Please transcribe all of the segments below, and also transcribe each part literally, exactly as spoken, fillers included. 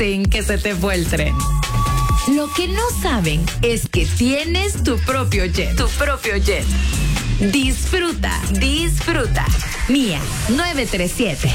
sienten que se te fue el tren. Lo que no saben es que tienes tu propio jet. Tu propio jet. Disfruta, disfruta. Mía nueve tres siete.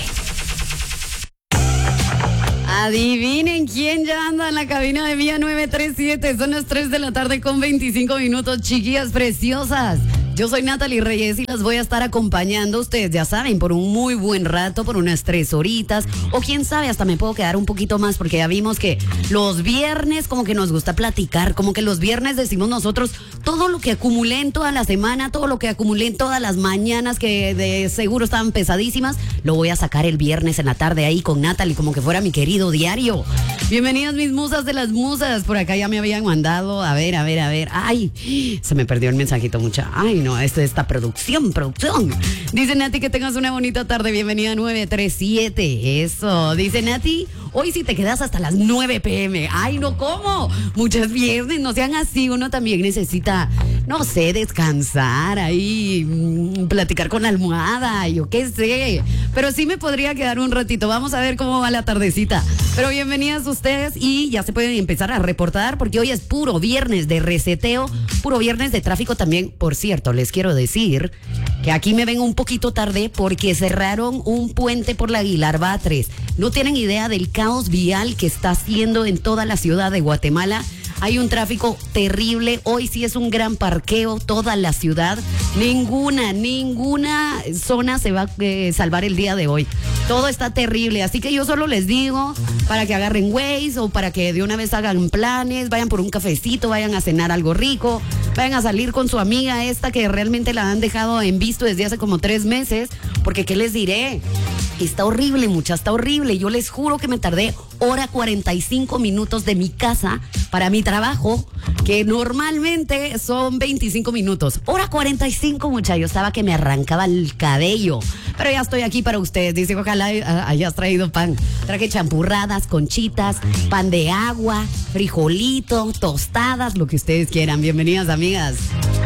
Adivinen quién ya anda en la cabina de Mía nueve tres siete. Son las tres de la tarde con veinticinco minutos, chiquillas preciosas. Yo soy Natalie Reyes y las voy a estar acompañando, ustedes ya saben, por un muy buen rato, por unas tres horitas, o quién sabe, hasta me puedo quedar un poquito más, porque ya vimos que los viernes como que nos gusta platicar, como que los viernes decimos nosotros, todo lo que acumulé en toda la semana, todo lo que acumulé en todas las mañanas que de seguro estaban pesadísimas, lo voy a sacar el viernes en la tarde ahí con Natalie, como que fuera mi querido diario. Bienvenidas mis musas de las musas, por acá ya me habían mandado, a ver, a ver, a ver, ay, se me perdió el mensajito mucha, ay no, esto es esta producción, producción. Dice Nati que tengas una bonita tarde, bienvenida a nueve tres siete, eso, dice Nati, hoy sí te quedas hasta las nueve pm, ay no, ¿cómo? Muchas viernes, no sean así, uno también necesita, no sé, descansar ahí, mmm, platicar con la almohada, yo qué sé, pero sí me podría quedar un ratito, vamos a ver cómo va la tardecita, pero bienvenidas ustedes y ya se pueden empezar a reportar porque hoy es puro viernes de reseteo, puro viernes de tráfico también, por cierto, les quiero decir que aquí me ven un poquito tarde porque cerraron un puente por la Aguilar Batres. No tienen idea del caos vial que está haciendo en toda la ciudad de Guatemala. Hay un tráfico terrible, hoy sí es un gran parqueo, toda la ciudad, ninguna, ninguna zona se va a eh, salvar el día de hoy, todo está terrible, así que yo solo les digo para que agarren Waze o para que de una vez hagan planes, vayan por un cafecito, vayan a cenar algo rico, vayan a salir con su amiga esta que realmente la han dejado en visto desde hace como tres meses, porque ¿qué les diré? Está horrible, mucha, está horrible. Yo les juro que me tardé hora cuarenta y cinco minutos de mi casa para mi trabajo, que normalmente son veinticinco minutos. Hora cuarenta y cinco, mucha. Yo estaba que me arrancaba el cabello. Pero ya estoy aquí para ustedes. Dice, ojalá hayas traído pan. Traje champurradas, conchitas, pan de agua, frijolito, tostadas, lo que ustedes quieran. Bienvenidas, amigas.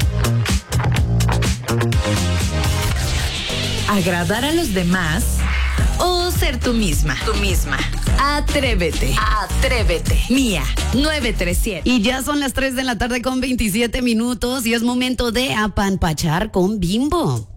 Agradar a los demás o ser tú misma. Tú misma. Atrévete. Atrévete. Mía nueve tres siete. Y ya son las tres de la tarde con veintisiete minutos y es momento de apanpachar con Bimbo.